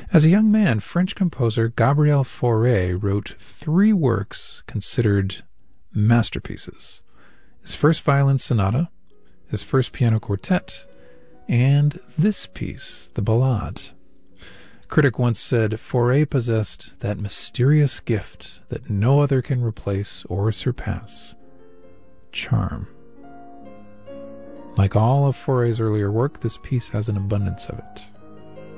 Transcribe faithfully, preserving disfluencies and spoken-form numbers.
As a young man, French composer Gabriel Fauré wrote three works considered masterpieces: his first violin sonata, his first piano quartet, and this piece, the Ballade. A critic once said Fauré possessed that mysterious gift that no other can replace or surpass: charm. Like all of Fauré's earlier work, this piece has an abundance of it.